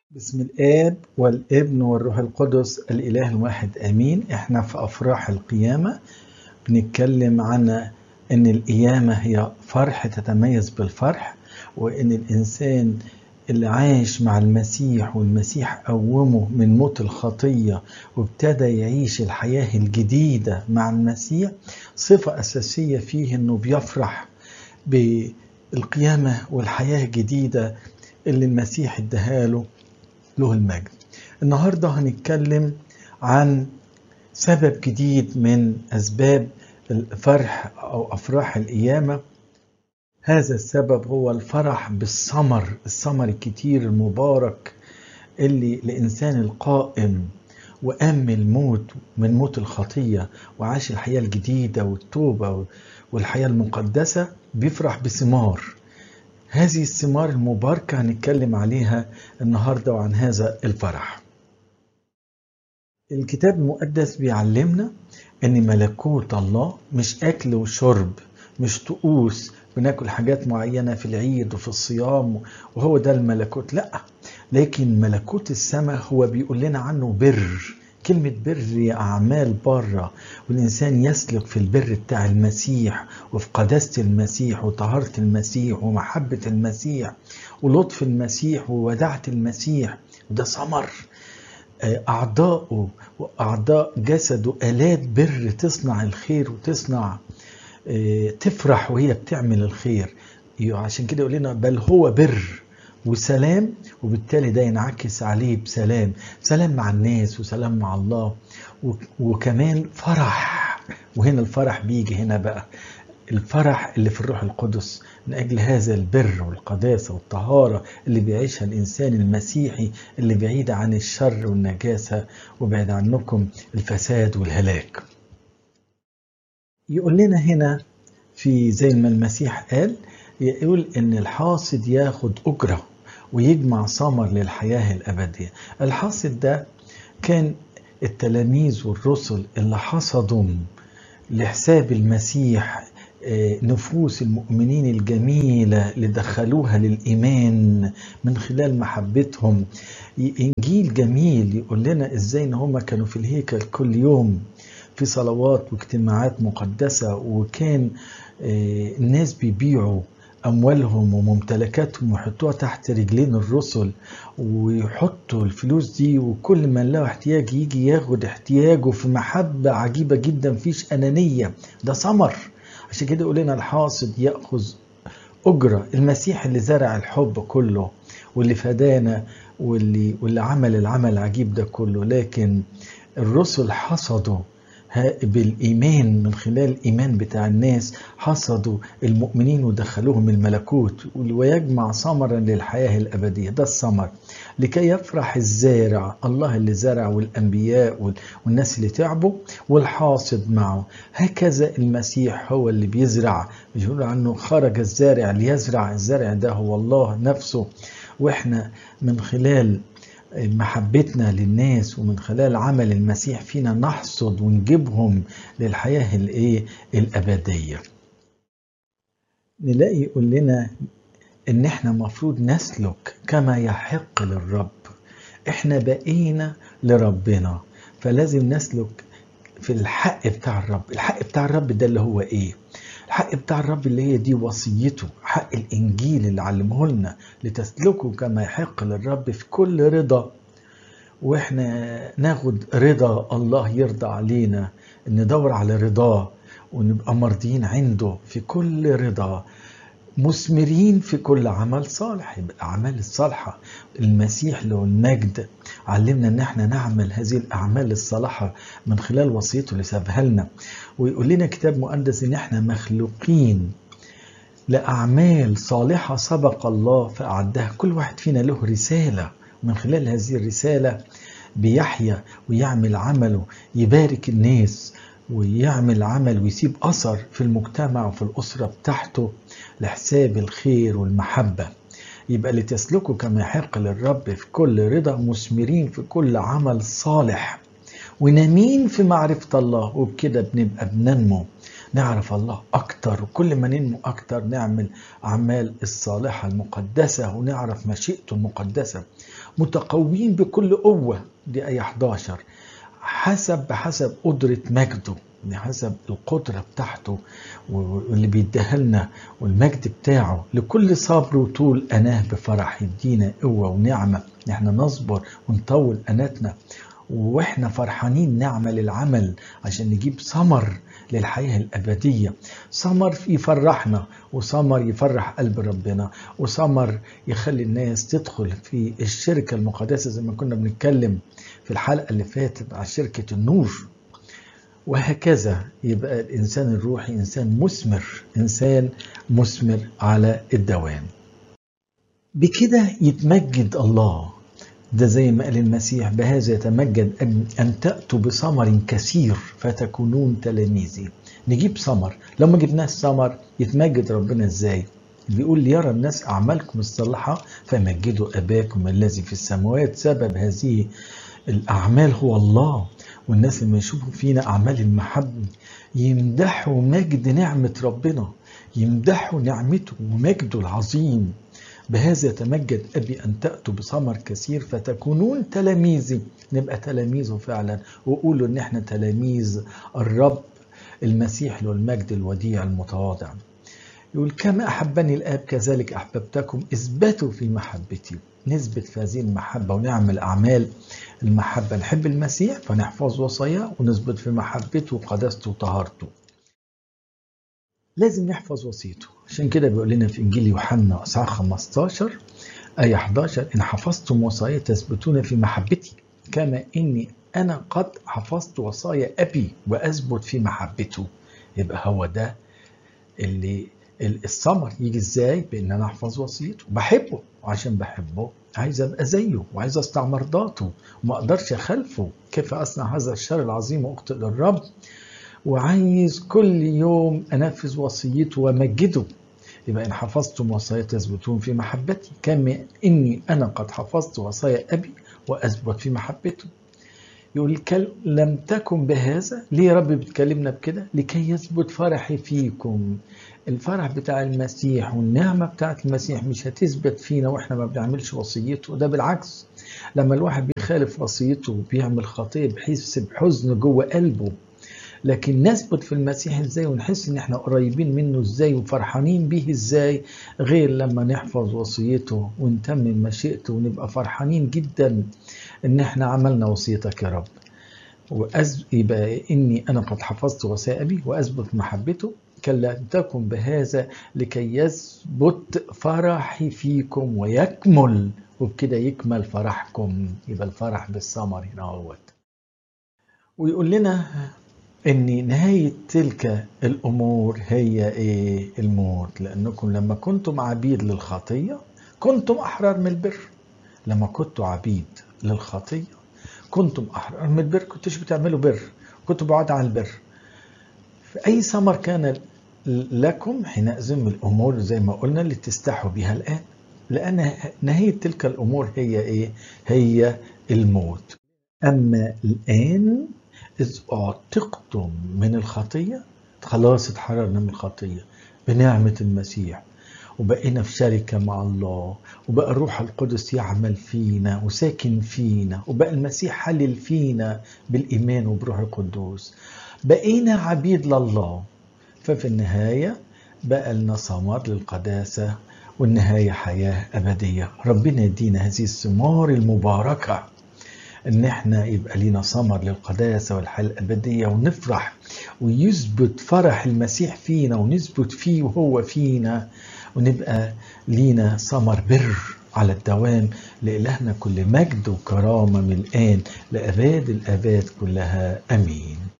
بسم الآب والابن والروح القدس الإله الواحد آمين. احنا في أفراح القيامة بنتكلم عن أن القيامة هي فرح تتميز بالفرح، وأن الإنسان اللي عايش مع المسيح والمسيح قومه من موت الخطية وابتدى يعيش الحياة الجديدة مع المسيح، صفة أساسية فيه أنه بيفرح بالقيامة والحياة الجديدة اللي المسيح اداها له المجد. النهاردة هنتكلم عن سبب جديد من أسباب الفرح أو أفراح القيامة. هذا السبب هو الفرح بالثمر، الثمر الكتير المبارك اللي الإنسان القائم وقام من موت الخطية وعاش الحياة الجديدة والتوبة والحياة المقدسة بيفرح بثمار. هذه الثمار المباركة هنتكلم عليها النهاردة وعن هذا الفرح. الكتاب المقدس بيعلمنا ان ملكوت الله مش اكل وشرب، مش طقوس بناكل حاجات معينة في العيد وفي الصيام وهو ده الملكوت، لا، لكن ملكوت السماء هو بيقول لنا عنه بر. كلمة بر هي أعمال بره، والإنسان يسلك في البر بتاع المسيح وفي قداسة المسيح وطهارة المسيح ومحبة المسيح ولطف المسيح ووداعة المسيح، وده ثمر أعضاؤه وأعضاء جسده آلات بر تصنع الخير وتصنع تفرح وهي بتعمل الخير. عشان كده يقول لنا بل هو بر وسلام، وبالتالي ده ينعكس عليه بسلام، سلام مع الناس وسلام مع الله وكمان فرح. وهنا الفرح بيجي هنا بقى الفرح اللي في الروح القدس من أجل هذا البر والقداسة والطهارة اللي بيعيشها الإنسان المسيحي اللي بعيد عن الشر والنجاسة وبعيد عنكم الفساد والهلاك. يقول لنا هنا في زي ما المسيح قال، يقول إن الحاصد ياخد أجرة ويجمع ثمر للحياة الأبدية. الحاصد ده كان التلاميذ والرسل اللي حصدوا لحساب المسيح نفوس المؤمنين الجميلة اللي دخلوها للإيمان من خلال محبتهم. إنجيل جميل يقول لنا إزاي إن هم كانوا في الهيكل كل يوم في صلوات واجتماعات مقدسة، وكان الناس بيبيعوا أموالهم وممتلكاتهم ويحطوها تحت رجلين الرسل ويحطوا الفلوس دي، وكل من له احتياج يجي ياخد احتياجه في محبة عجيبة جدا، فيش أنانية، ده ثمر. عشان كده يقول لنا الحاصد يأخذ أجرة. المسيح اللي زرع الحب كله واللي فدانا واللي عمل العمل العجيب ده كله، لكن الرسل حصدوا بالإيمان من خلال الإيمان بتاع الناس، حصدوا المؤمنين ودخلوهم الملكوت ويجمع ثمرا للحياة الأبدية. ده الثمر لكي يفرح الزارع، الله اللي زرع والأنبياء والناس اللي تعبوا والحاصد معه. هكذا المسيح هو اللي بيزرع، بيقول عنه خرج الزارع ليزرع. الزارع ده هو الله نفسه، وإحنا من خلال محبتنا للناس ومن خلال عمل المسيح فينا نحصد ونجيبهم للحياة الأبدية. نلاقي يقول لنا ان احنا مفروض نسلك كما يحق للرب. احنا بقينا لربنا، فلازم نسلك في الحق بتاع الرب. الحق بتاع الرب ده اللي هو ايه؟ الحق بتاع الرب اللي هي دي وصيته، حق الإنجيل اللي علمه لنا لتسلكوا كما يحق للرب في كل رضا. واحنا ناخد رضا الله يرضى علينا، ندور على رضاه ونبقى مرضيين عنده في كل رضا، مثمرين في كل عمل صالح. يبقى الأعمال الصالحة المسيح له المجد علمنا ان احنا نعمل هذه الأعمال الصالحة من خلال وصيته اللي سابها لنا. ويقول لنا كتاب مقدس ان احنا مخلوقين لأعمال صالحة سبق الله فأعدها. كل واحد فينا له رسالة، من خلال هذه الرسالة بيحيا ويعمل عمله، يبارك الناس ويعمل عمل ويسيب أثر في المجتمع وفي الأسرة بتاعته لحساب الخير والمحبة. يبقى لتسلكوا كما يحق للرب في كل رضا، مثمرين في كل عمل صالح ونامين في معرفة الله، وبكده بنبقى بننمو نعرف الله أكتر، وكل ما ننمو أكتر نعمل أعمال الصالحة المقدسة ونعرف مشيئته المقدسة. متقوين بكل قوة، دي آية 11، بحسب قدرة مجده، حسب القدرة بتاعته واللي بيديها لنا والمجد بتاعه، لكل صبر وطول أناه بفرح، يدينا قوة ونعمة نحن نصبر ونطول أناتنا واحنا فرحانين نعمل العمل عشان نجيب ثمر للحياة الأبدية، ثمر يفرحنا وثمر يفرح قلب ربنا وثمر يخلي الناس تدخل في الشركة المقدسة زي ما كنا بنتكلم في الحلقة اللي فاتت على شركة النور. وهكذا يبقى الإنسان الروحي إنسان مثمر على الدوام. بكده يتمجد الله. ده زي ما قال المسيح: بهذا يتمجد أن تأتوا بثمر كثير فتكونون تلاميذي. نجيب ثمر، لو ما جبناش ثمر يتمجد ربنا ازاي؟ بيقول: ليرى الناس أعمالكم الصالحة فمجدوا أباكم الذي في السماوات. سبب هذه الأعمال هو الله، والناس لما يشوفوا فينا أعمال المحبة يمدحوا مجد نعمة ربنا، يمدحوا نعمته ومجده العظيم. بهذا يتمجد أبي أن تأتوا بثمر كثير فتكونون تلاميذي. نبقى تلاميذه فعلا، وقولوا إن احنا تلاميذ الرب المسيح له المجد الوديع المتواضع. يقول: كما أحبني الآب كذلك أحببتكم، اثبتوا في محبتي. نثبت في هذه المحبة ونعمل أعمال المحبة، نحب المسيح فنحفظ وصاياه ونثبت في محبته وقداسته وطهارته. لازم نحفظ وصيته، عشان كده بيقول لنا في إنجيل يوحنا إصحاح 15 آية 11: إن حفظتم وصاياي تثبتون في محبتي كما إني أنا قد حفظت وصايا أبي وأثبت في محبته. يبقى هو ده اللي الثمر يجي إزاي؟ بإن أنا أحفظ وصيته، بحبه، وعشان بحبه عايز أبقى زيه وعايز أسطع مرضاته وما أقدرش أخالفه. كيف أصنع هذا الشر العظيم وأخطئ للرب؟ وعايز كل يوم أنفذ وصيته ومجده. يبقى إن حفظتم وصايا تثبتون في محبتي كما إني أنا قد حفظت وصايا أبي وأثبت في محبته. يقول: لم تكن بهذا. ليه يا رب بتكلمنا بكده؟ لكي يثبت فرحي فيكم. الفرح بتاع المسيح والنعمة بتاعت المسيح مش هتثبت فينا وإحنا ما بنعملش وصيته. ده بالعكس، لما الواحد بيخالف وصيته وبيعمل خطية بيحس بحزن جوه قلبه. لكن نثبت في المسيح ازاي ونحس ان احنا قريبين منه ازاي وفرحانين بيه ازاي، غير لما نحفظ وصيته ونتمم مشيئته ونبقى فرحانين جدا ان احنا عملنا وصيتك يا رب. يبقى اني انا قد حفظت وصايا ابي واثبت محبته. كلا تكن بهذا لكي يثبت فرحي فيكم ويكمل، وبكده يكمل فرحكم. يبقى الفرح بالثمر هنا اهوت. ويقول لنا ان نهاية تلك الامور هي ايه؟ الموت. لانكم لما كنتم عبيد للخطية كنتم احرار من البر. لما كنتم عبيد للخطية كنتم احرار من البر، كنتش بتعملوا بر، كنتوا بعاد عن البر. فاي ثمر كان لكم حينئذ من الامور زي ما قلنا اللي تستحوا بها الان، لان نهاية تلك الامور هي ايه؟ هي الموت. اما الان إذ أعتقتم من الخطية، خلاص اتحررنا من الخطية بنعمة المسيح وبقينا في شركة مع الله، وبقى الروح القدس يعمل فينا وساكن فينا، وبقى المسيح حلل فينا بالإيمان وبروح القدوس، بقينا عبيد لله. ففي النهاية بقى لنا ثمر للقداسة، والنهاية حياة أبدية. ربنا يدينا هذه الثمار المباركة ان احنا يبقى لينا ثمر للقداسة والحياة الأبدية، ونفرح ويثبت فرح المسيح فينا ونثبت فيه وهو فينا، ونبقى لينا ثمر بر على الدوام. لإلهنا كل مجد وكرامة من الآن لأباد الآباد كلها. أمين.